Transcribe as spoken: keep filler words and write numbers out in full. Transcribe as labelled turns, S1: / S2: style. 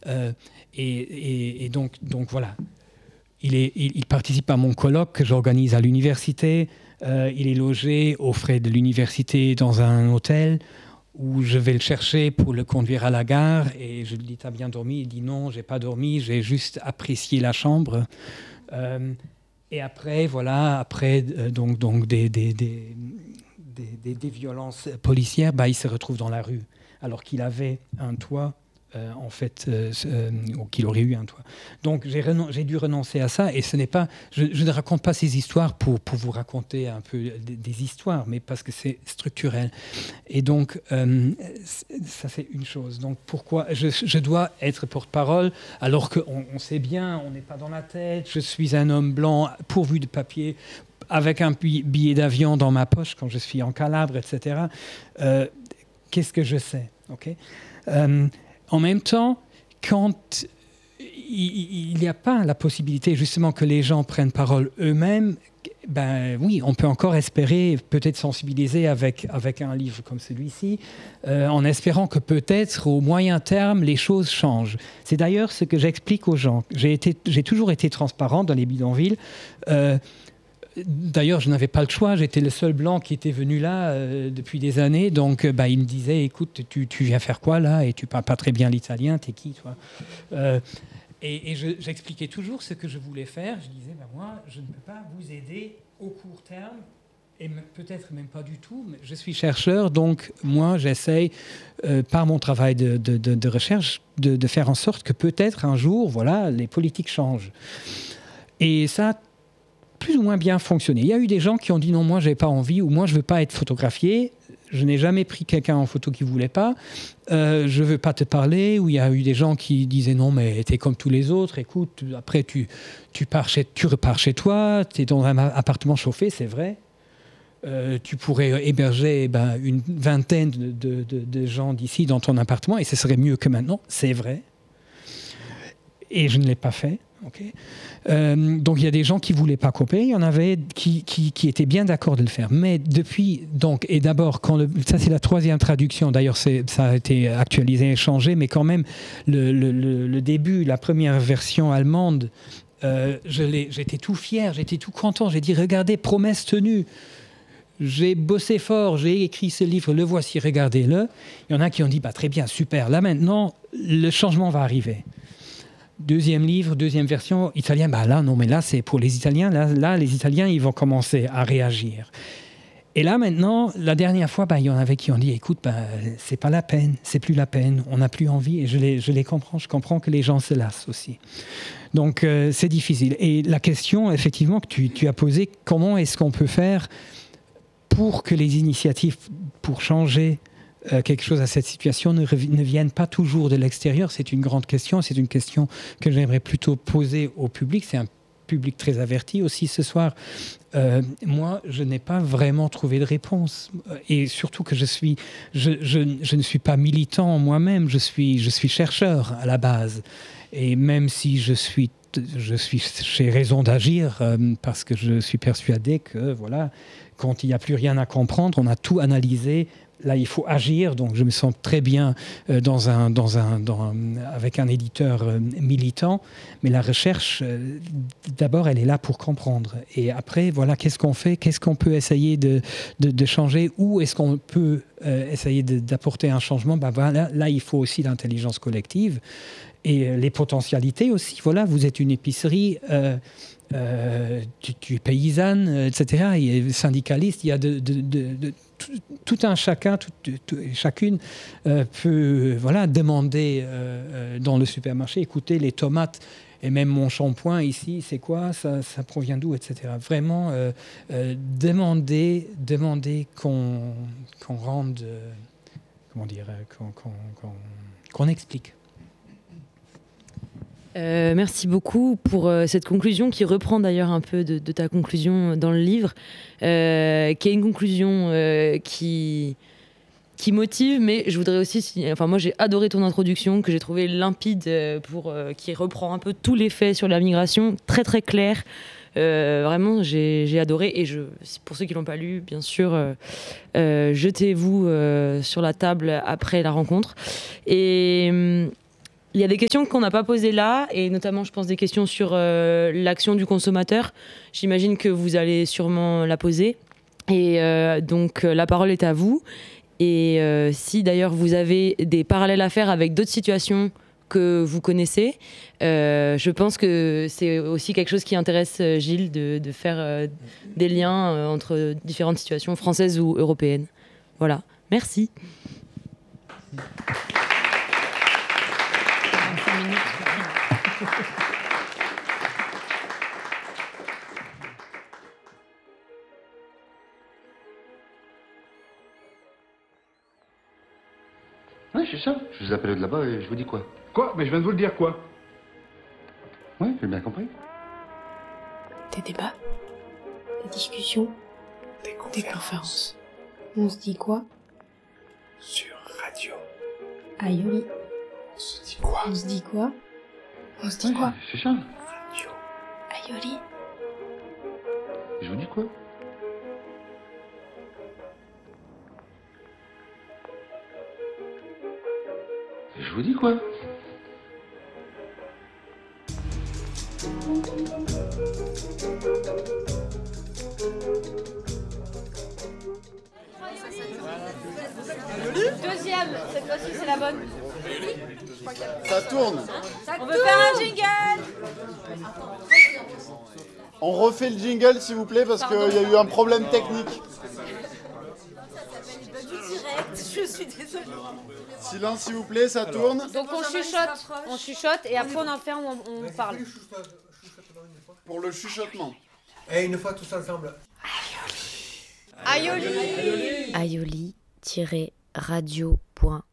S1: Euh, et, et, et donc, donc voilà. Il, est, il, il participe à mon colloque que j'organise à l'université. Euh, il est logé aux frais de l'université dans un hôtel où je vais le chercher pour le conduire à la gare. Et je lui dis, t'as bien dormi? Il dit, non, j'ai pas dormi, j'ai juste apprécié la chambre. Euh, et après, voilà, après euh, donc, donc des, des, des, des, des, des violences policières, bah, il se retrouve dans la rue alors qu'il avait un toit. Euh, en fait, euh, euh, ou qu'il aurait eu un toit. Donc j'ai, renon- j'ai dû renoncer à ça, et ce n'est pas, je, je ne raconte pas ces histoires pour, pour vous raconter un peu des, des histoires, mais parce que c'est structurel. Et donc, euh, ça c'est une chose. Donc pourquoi je, je dois être porte-parole alors qu'on on sait bien, on n'est pas dans la tête, je suis un homme blanc pourvu de papier, avec un billet d'avion dans ma poche quand je suis en Calabre, et cetera. Euh, qu'est-ce que je sais, okay? euh, En même temps, quand il n'y a pas la possibilité justement que les gens prennent parole eux-mêmes, ben oui, on peut encore espérer peut-être sensibiliser avec, avec un livre comme celui-ci, euh, en espérant que peut-être au moyen terme, les choses changent. C'est d'ailleurs ce que j'explique aux gens. J'ai, été, j'ai toujours été transparent dans les bidonvilles. Euh, D'ailleurs, je n'avais pas le choix. J'étais le seul blanc qui était venu là euh, depuis des années. Donc, euh, bah, il me disait, écoute, tu, tu viens faire quoi là? Et tu parles pas très bien l'italien, t'es qui, toi? euh, Et, et je, j'expliquais toujours ce que je voulais faire. Je disais, bah, moi, je ne peux pas vous aider au court terme, et m- peut-être même pas du tout. Mais je suis chercheur, donc moi, j'essaye, euh, par mon travail de, de, de, de recherche, de, de faire en sorte que peut-être un jour, voilà, les politiques changent. Et ça plus ou moins bien fonctionné. Il y a eu des gens qui ont dit non, moi j'ai pas envie, ou moi je veux pas être photographié, je n'ai jamais pris quelqu'un en photo qui voulait pas, euh, je veux pas te parler, ou il y a eu des gens qui disaient non mais t'es comme tous les autres, écoute, après tu, tu, pars chez, tu repars chez toi, t'es dans un appartement chauffé, c'est vrai, euh, tu pourrais héberger ben, une vingtaine de, de, de, de gens d'ici dans ton appartement, et ce serait mieux que maintenant, c'est vrai, et je ne l'ai pas fait. Okay. Euh, donc il y a des gens qui voulaient pas copier, il y en avait qui, qui, qui étaient bien d'accord de le faire. Mais depuis, donc, et d'abord, quand le, ça c'est la troisième traduction, d'ailleurs c'est, ça a été actualisé et changé, mais quand même, le, le, le, le début, la première version allemande, euh, je l'ai, j'étais tout fier, j'étais tout content, j'ai dit, regardez, promesse tenue. J'ai bossé fort, j'ai écrit ce livre, le voici, regardez-le. Il y en a qui ont dit, bah, très bien, super, là maintenant, le changement va arriver. Deuxième livre, deuxième version, italien, bah là, non, mais là, c'est pour les Italiens. Là, là, les Italiens, ils vont commencer à réagir. Et là, maintenant, la dernière fois, bah, il y en avait qui ont dit, écoute, bah, c'est pas la peine, c'est plus la peine, on n'a plus envie. Et je les, je les comprends, je comprends que les gens se lassent aussi. Donc, euh, c'est difficile. Et la question, effectivement, que tu, tu as posée, comment est-ce qu'on peut faire pour que les initiatives pour changer Euh, quelque chose à cette situation ne, rev- ne viennent pas toujours de l'extérieur. C'est une grande question. C'est une question que j'aimerais plutôt poser au public. C'est un public très averti aussi ce soir. Euh, moi, je n'ai pas vraiment trouvé de réponse. Et surtout que je, suis, je, je, je ne suis pas militant moi-même. Je suis, je suis chercheur à la base. Et même si je suis, je suis j'ai raison d'agir euh, parce que je suis persuadé que voilà, quand il n'y a plus rien à comprendre, on a tout analysé. Là, il faut agir, donc je me sens très bien euh, dans un, dans un, dans un, avec un éditeur euh, militant. Mais la recherche, euh, d'abord, elle est là pour comprendre. Et après, voilà, qu'est-ce qu'on fait? Qu'est-ce qu'on peut essayer de, de, de changer? Où est-ce qu'on peut euh, essayer de, d'apporter un changement? Ben voilà, là, il faut aussi l'intelligence collective et euh, les potentialités aussi. Voilà, vous êtes une épicerie... Euh, Euh, tu, tu es paysanne, et cetera. Il y a syndicaliste, il y a de, de, de, de tout, tout un chacun, tout, tout, chacune euh, peut voilà, demander euh, dans le supermarché, écoutez, les tomates et même mon shampoing ici, c'est quoi, ça, ça provient d'où, et cetera. Vraiment, euh, euh, demander, demander qu'on, qu'on rende, euh, comment dire, qu'on, qu'on, qu'on, qu'on explique.
S2: Euh, merci beaucoup pour euh, cette conclusion qui reprend d'ailleurs un peu de, de ta conclusion dans le livre, euh, qui est une conclusion euh, qui, qui motive, mais je voudrais aussi... Enfin, moi, j'ai adoré ton introduction, que j'ai trouvé limpide, euh, pour, euh, qui reprend un peu tous les faits sur la migration, très très clair. Euh, vraiment, j'ai, j'ai adoré. Et je, pour ceux qui ne l'ont pas lu, bien sûr, euh, euh, jetez-vous euh, sur la table après la rencontre. Et... Il y a des questions qu'on n'a pas posées là, et notamment, je pense, des questions sur euh, l'action du consommateur. J'imagine que vous allez sûrement la poser. Et euh, donc, la parole est à vous. Et euh, si d'ailleurs vous avez des parallèles à faire avec d'autres situations que vous connaissez, euh, je pense que c'est aussi quelque chose qui intéresse Gilles, de, de faire euh, des liens euh, entre différentes situations françaises ou européennes. Voilà, merci.
S3: Ouais, c'est ça. Je vous appelle de là-bas et je vous dis quoi?
S4: Quoi? Mais je viens de vous le dire, quoi?
S3: Ouais, j'ai bien compris.
S5: Des débats, des discussions,
S6: des conférences. Des conférences.
S5: On se dit quoi?
S6: Sur radio.
S5: Aïoli.
S6: On se dit quoi?
S5: On se dit quoi?
S6: On se dit
S3: ouais,
S6: quoi?
S3: C'est ça.
S6: Radio.
S5: Aïoli.
S3: Je vous dis quoi? Je vous dis quoi?
S7: Deuxième, cette fois-ci c'est la bonne.
S8: Ça tourne.
S7: Ça On veut faire un jingle.
S8: On refait le jingle s'il vous plaît parce qu'il y a eu un problème technique.
S7: Je suis désolée.
S8: Silence s'il vous plaît, ça tourne.
S7: Donc on chuchote, on chuchote et après on en fait, on, on parle.
S8: Pour le chuchotement.
S9: Et une fois tous ensemble.
S7: Aïoli.
S5: Aïoli-radio point